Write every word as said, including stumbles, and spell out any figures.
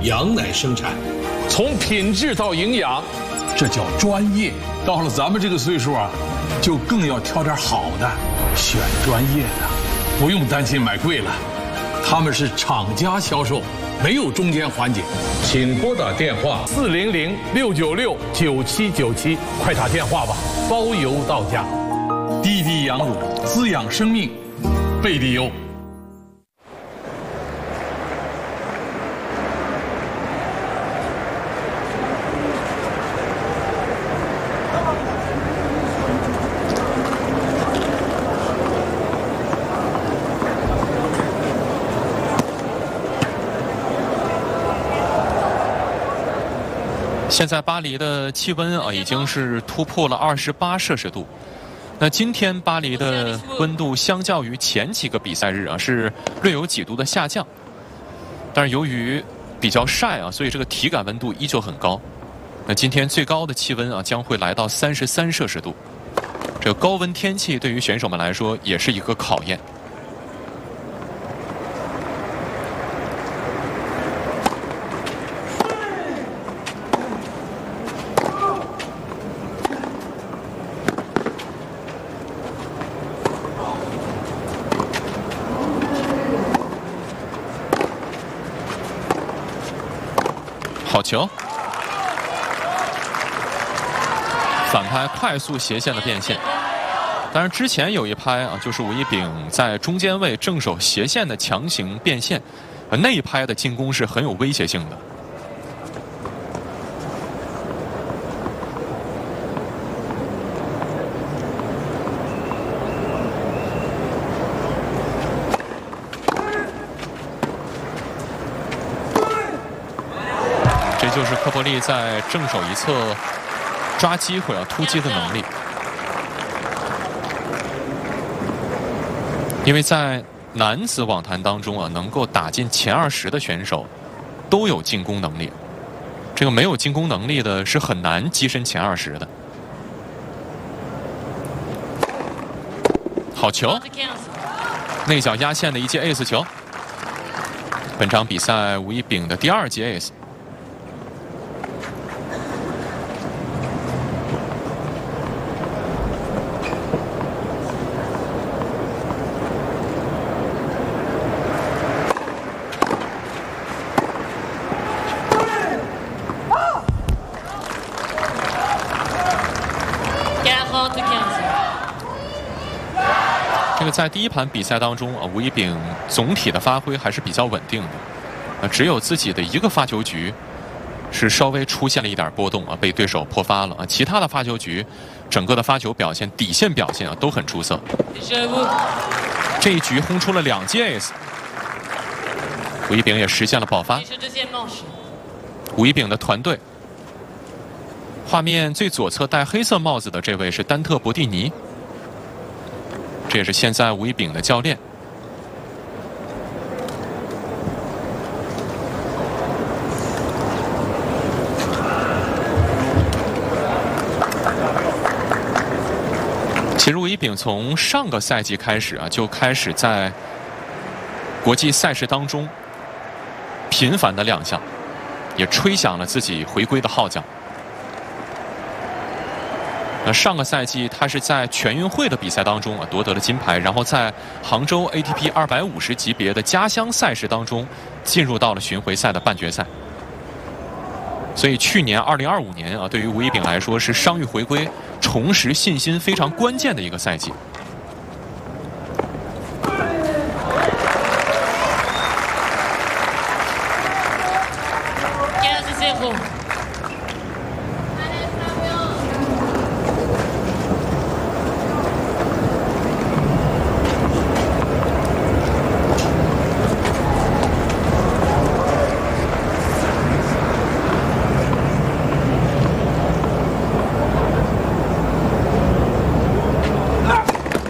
羊奶生产， 从品质到营养， 这叫专业。到了咱们这个岁数啊，就更要挑点好的，选专业的，不用担心买贵了。他们是厂家销售，没有中间环节。请拨打电话四零零六九六九七九七，快打电话吧，包邮到家。 滴滴羊乳，滋养生命，贝利优。 现在巴黎的气温啊已经是突破了二十八摄氏度。那今天巴黎的温度相较于前几个比赛日啊是略有几度的下降，但是由于比较晒啊，所以这个体感温度依旧很高。那今天最高的气温啊将会来到三十三摄氏度。这个高温天气对于选手们来说也是一个考验。好球！反拍快速斜线的变现，当然之前有一拍啊，就是吴一丙在中间位正手斜线的强行变现，呃，那一拍的进攻是很有威胁性的。这就是科波利在正手一侧抓机会啊突击的能力，因为在男子网坛当中啊，能够打进前二十的选手都有进攻能力，这个没有进攻能力的是很难跻身前二十的。好球，内角压线的一记 ace 球，本场比赛吴一丙的第二记 ace。这个在第一盘比赛当中啊，吴一丙总体的发挥还是比较稳定的，啊，只有自己的一个发球局是稍微出现了一点波动啊，被对手破发了啊，其他的发球局整个的发球表现、底线表现啊都很出色。这一局轰出了两记 ace， 吴一丙也实现了爆发。吴一丙的团队，画面最左侧戴黑色帽子的这位是丹特·博蒂尼。这也是现在吴一丙的教练。其实吴一丙从上个赛季开始啊，就开始在国际赛事当中频繁的亮相，也吹响了自己回归的号角。那上个赛季他是在全运会的比赛当中啊夺得了金牌，然后在杭州 A T P 二百五十级别的家乡赛事当中进入到了巡回赛的半决赛。所以去年二零二五年啊，对于吴一丙来说是伤愈回归、重拾信心非常关键的一个赛季。